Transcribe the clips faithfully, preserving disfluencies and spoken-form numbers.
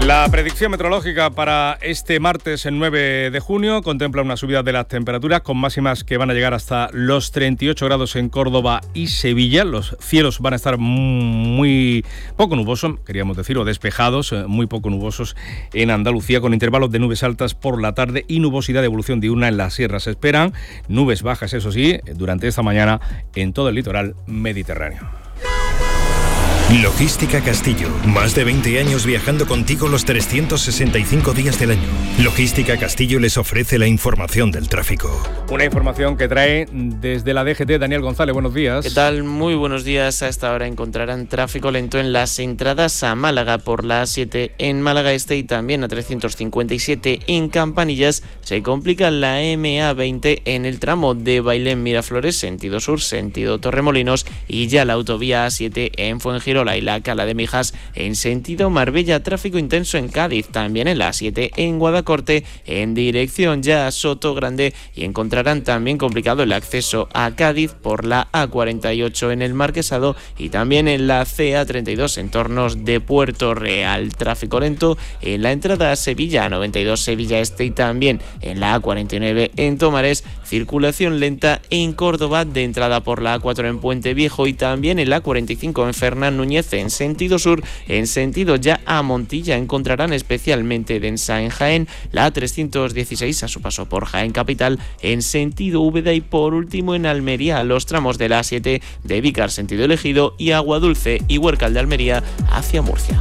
La predicción meteorológica para este martes, el nueve de junio, contempla una subida de las temperaturas con máximas que van a llegar hasta los treinta y ocho grados en Córdoba y Sevilla. Los cielos van a estar muy poco nubosos, queríamos decir, o despejados, muy poco nubosos en Andalucía, con intervalos de nubes altas por la tarde y nubosidad de evolución diurna en las sierras. Se esperan nubes bajas, eso sí, durante esta mañana en todo el litoral mediterráneo. Logística Castillo. Más de veinte años viajando contigo los trescientos sesenta y cinco días del año. Logística Castillo les ofrece la información del tráfico. Una información que trae desde la D G T Daniel González. Buenos días. ¿Qué tal? Muy buenos días. A esta hora encontrarán tráfico lento en las entradas a Málaga por la A siete en Málaga Este y también a trescientos cincuenta y siete en Campanillas. Se complica la M A veinte en el tramo de Bailén Miraflores, sentido sur, sentido Torremolinos, y ya la autovía A siete en Fuengirola y la Cala de Mijas en sentido Marbella. Tráfico intenso en Cádiz, también en la A siete en Guadacorte en dirección ya a Soto Grande, y encontrarán también complicado el acceso a Cádiz por la A cuarenta y ocho en el Marquesado y también en la C A treinta y dos en tornos de Puerto Real. Tráfico lento en la entrada a Sevilla, noventa y dos Sevilla Este, y también en la A cuarenta y nueve en Tomares. Circulación lenta en Córdoba de entrada por la A cuatro en Puente Viejo y también en la A cuarenta y cinco en Fernán Núñez en sentido sur. En sentido ya a Montilla encontrarán especialmente densa en Jaén la A trescientos dieciséis a su paso por Jaén Capital en sentido Úbeda, y por último en Almería los tramos de la A siete de Vícar sentido Ejido y Aguadulce y Huércal de Almería hacia Murcia.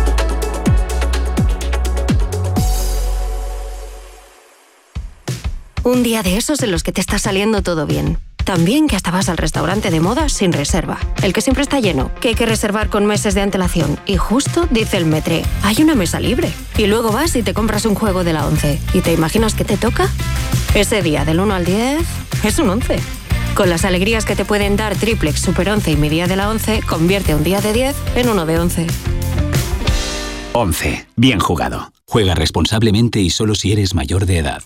Un día de esos en los que te está saliendo todo bien. También que hasta vas al restaurante de moda sin reserva. El que siempre está lleno, que hay que reservar con meses de antelación. Y justo dice el Metre, hay una mesa libre. Y luego vas y te compras un juego de la once. ¿Y te imaginas que te toca? Ese día del uno al diez es un once. Con las alegrías que te pueden dar Triplex, Super once y mi día de la once, convierte un día de diez en uno de once. once. Bien jugado. Juega responsablemente y solo si eres mayor de edad.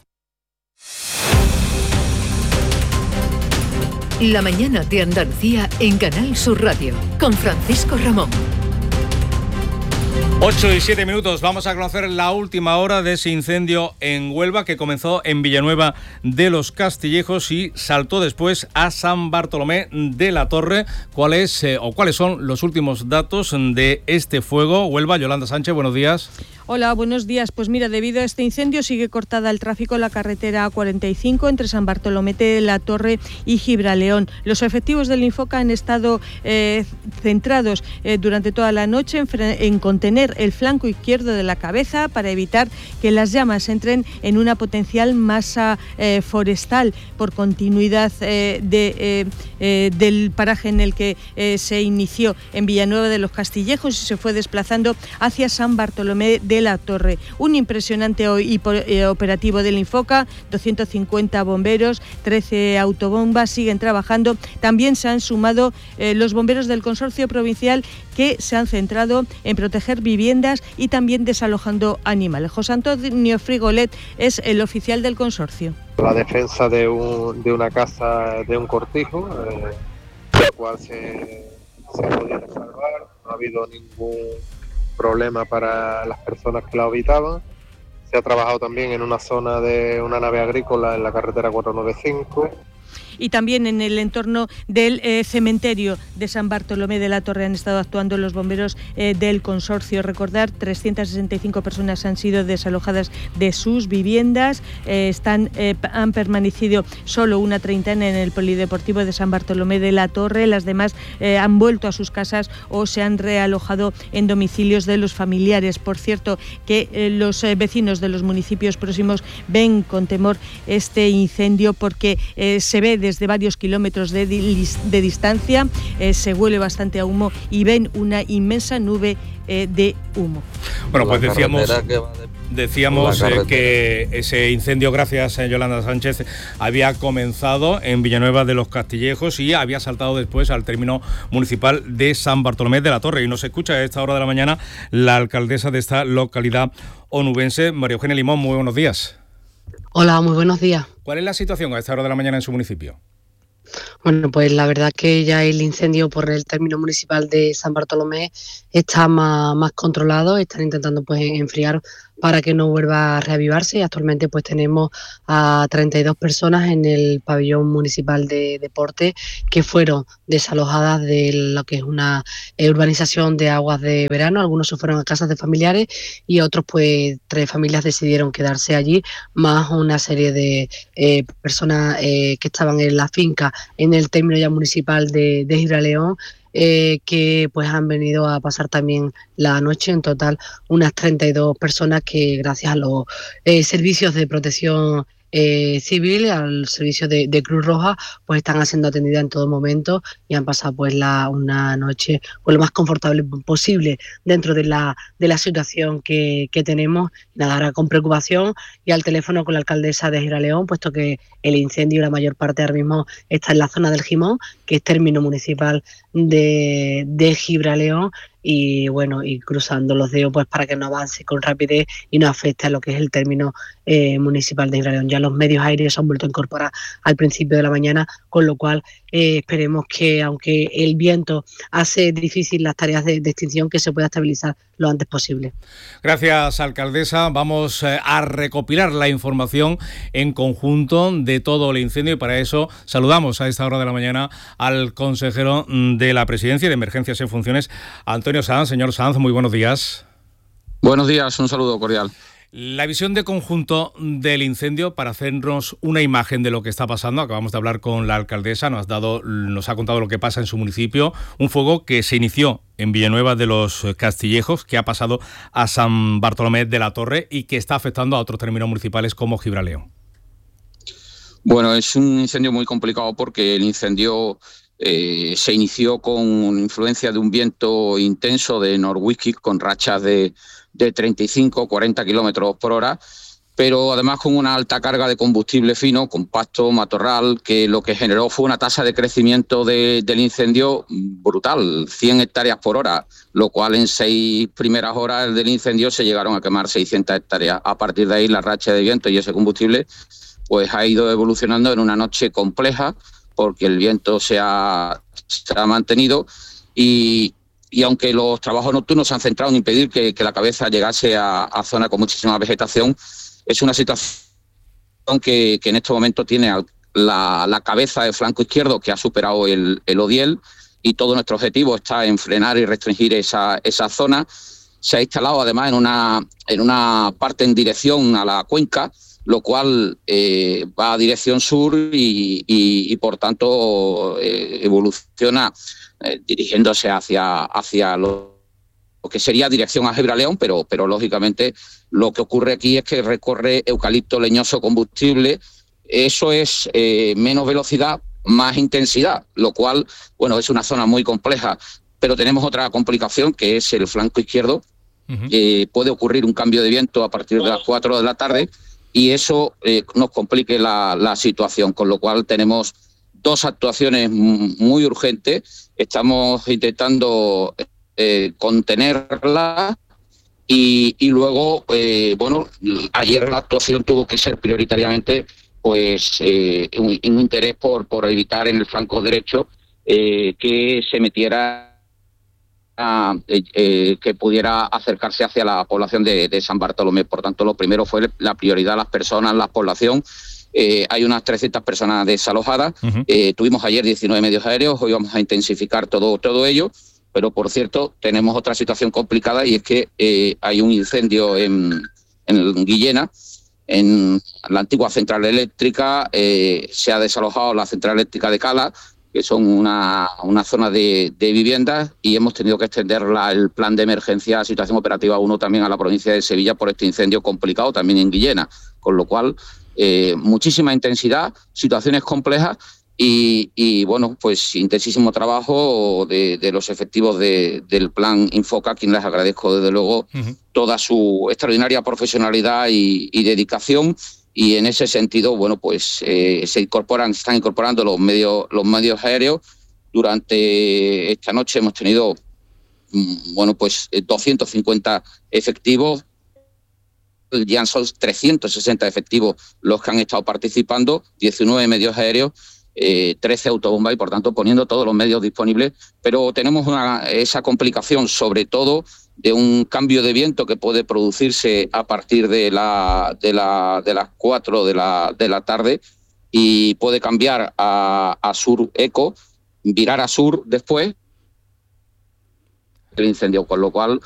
La mañana de Andalucía en Canal Sur Radio, con Francisco Ramón. ocho y siete minutos, vamos a conocer la última hora de ese incendio en Huelva que comenzó en Villanueva de los Castillejos y saltó después a San Bartolomé de la Torre. ¿Cuáles eh, o cuáles son los últimos datos de este fuego? Huelva, Yolanda Sánchez, buenos días. Hola, buenos días. Pues mira, debido a este incendio sigue cortada el tráfico en la carretera A cuarenta y cinco entre San Bartolomé de la Torre y Gibraleón. Los efectivos del Infoca han estado eh, centrados eh, durante toda la noche en, en contener el flanco izquierdo de la cabeza para evitar que las llamas entren en una potencial masa eh, forestal por continuidad eh, de, eh, eh, del paraje en el que eh, se inició en Villanueva de los Castillejos y se fue desplazando hacia San Bartolomé de la Torre. Un impresionante operativo del Infoca, doscientos cincuenta bomberos, trece autobombas siguen trabajando. También se han sumado eh, los bomberos del Consorcio Provincial que se han centrado en proteger viviendas y también desalojando animales. José Antonio Frigolet es el oficial del consorcio. La defensa de, un, de una casa de un cortijo, eh, la cual se, se ha podido salvar, no ha habido ningún problema para las personas que la habitaban. Se ha trabajado también en una zona de una nave agrícola en la carretera cuatrocientos noventa y cinco. Y también en el entorno del eh, cementerio de San Bartolomé de la Torre han estado actuando los bomberos eh, del consorcio. Recordar, trescientas sesenta y cinco personas han sido desalojadas de sus viviendas, eh, están, eh, han permanecido solo una treintena en el polideportivo de San Bartolomé de la Torre, las demás eh, han vuelto a sus casas o se han realojado en domicilios de los familiares. Por cierto, que eh, los eh, vecinos de los municipios próximos ven con temor este incendio porque eh, se ve desde varios kilómetros de, de distancia, eh, se huele bastante a humo y ven una inmensa nube eh, de humo. Bueno, pues decíamos, decíamos eh, que ese incendio, gracias a Yolanda Sánchez, había comenzado en Villanueva de los Castillejos y había saltado después al término municipal de San Bartolomé de la Torre. Y nos escucha a esta hora de la mañana la alcaldesa de esta localidad onubense, María Eugenia Limón. Muy buenos días. Hola, muy buenos días. ¿Cuál es la situación a esta hora de la mañana en su municipio? Bueno, pues la verdad que ya el incendio por el término municipal de San Bartolomé está más, más controlado, están intentando pues enfriar para que no vuelva a reavivarse. Actualmente pues tenemos a treinta y dos personas en el pabellón municipal de deporte que fueron desalojadas de lo que es una eh, urbanización de aguas de verano. Algunos se fueron a casas de familiares y otros pues tres familias decidieron quedarse allí, más una serie de eh, personas eh, que estaban en la finca en el término ya municipal de, de Gibraleón, eh, que pues han venido a pasar también la noche. En total unas treinta y dos personas que gracias a los eh, servicios de protección eh, civil, al servicio de, de Cruz Roja, pues están siendo atendidas en todo momento y han pasado pues la, una noche pues, lo más confortable posible dentro de la, de la situación que, que tenemos. Nada, ahora con preocupación y al teléfono con la alcaldesa de Gibraleón, puesto que el incendio, la mayor parte ahora mismo está en la zona del Gimón, que es término municipal de, de Gibraleón, y bueno, y cruzando los dedos pues para que no avance con rapidez y no afecte a lo que es el término eh, municipal de Gibraleón. Ya los medios aéreos se han vuelto a incorporar al principio de la mañana, con lo cual eh, esperemos que, aunque el viento hace difícil las tareas de, de extinción, que se pueda estabilizar lo antes posible. Gracias, alcaldesa. Vamos eh, a recopilar la información en conjunto de todo el incendio y para eso saludamos a esta hora de la mañana al consejero de la Presidencia y de Emergencias en Funciones, Antonio Sanz. Señor Sanz, muy buenos días. Buenos días, un saludo cordial. La visión de conjunto del incendio para hacernos una imagen de lo que está pasando. Acabamos de hablar con la alcaldesa, nos ha dado, nos ha contado lo que pasa en su municipio. Un fuego que se inició en Villanueva de los Castillejos, que ha pasado a San Bartolomé de la Torre y que está afectando a otros términos municipales como Gibraleón. Bueno, es un incendio muy complicado porque el incendio eh, se inició con influencia de un viento intenso de Norwich con rachas de de treinta y cinco, cuarenta kilómetros por hora, pero además con una alta carga de combustible fino, compacto, matorral, que lo que generó fue una tasa de crecimiento de, del incendio brutal, cien hectáreas por hora, lo cual en seis primeras horas del incendio se llegaron a quemar seiscientas hectáreas. A partir de ahí la racha de viento y ese combustible pues ha ido evolucionando en una noche compleja, porque el viento se ha, se ha mantenido y Y aunque los trabajos nocturnos se han centrado en impedir que, que la cabeza llegase a, a zonas con muchísima vegetación, es una situación que, que en este momento tiene la, la cabeza de flanco izquierdo que ha superado el, el Odiel, y todo nuestro objetivo está en frenar y restringir esa, esa zona. Se ha instalado además en una, en una parte en dirección a la cuenca, lo cual eh, va a dirección sur y, y, y por tanto eh, evoluciona eh, dirigiéndose hacia, hacia lo, lo que sería dirección a Gibraleón, pero, pero lógicamente lo que ocurre aquí es que recorre eucalipto leñoso combustible. Eso es eh, menos velocidad, más intensidad, lo cual, bueno, es una zona muy compleja, pero tenemos otra complicación que es el flanco izquierdo. Uh-huh. Eh, puede ocurrir un cambio de viento a partir de las cuatro de la tarde y eso eh, nos complique la, la situación, con lo cual tenemos dos actuaciones muy urgentes. Estamos intentando eh, contenerla y, y luego, eh, bueno, ayer la actuación tuvo que ser prioritariamente pues eh, un, un interés por, por evitar en el flanco derecho eh, que se metiera Uh, eh, eh, que pudiera acercarse hacia la población de, de San Bartolomé. Por tanto, lo primero fue la prioridad a las personas, la población. Eh, hay unas trescientas personas desalojadas. Uh-huh. Eh, tuvimos ayer diecinueve medios aéreos, hoy vamos a intensificar todo, todo ello, pero por cierto, tenemos otra situación complicada y es que eh, hay un incendio en, en Guillena, en la antigua central eléctrica. Eh, se ha desalojado la central eléctrica de Cala, que son una, una zona de, de viviendas, y hemos tenido que extender la, el plan de emergencia situación operativa uno también a la provincia de Sevilla por este incendio complicado también en Guillena, con lo cual eh, muchísima intensidad, situaciones complejas y, y bueno, pues intensísimo trabajo de, de los efectivos de, del plan Infoca, a quien les agradezco desde luego uh-huh. toda su extraordinaria profesionalidad y, y dedicación. Y en ese sentido, bueno, pues eh, se incorporan, se están incorporando los medios, los medios aéreos. Durante esta noche hemos tenido, bueno, pues doscientos cincuenta efectivos. Ya son trescientos sesenta efectivos los que han estado participando, diecinueve medios aéreos. eh, trece autobombas y por tanto poniendo todos los medios disponibles, pero tenemos una, esa complicación sobre todo de un cambio de viento que puede producirse a partir de, la, de, la, de las cuatro de la, de la tarde y puede cambiar a, a sur eco, virar a sur después el incendio, con lo cual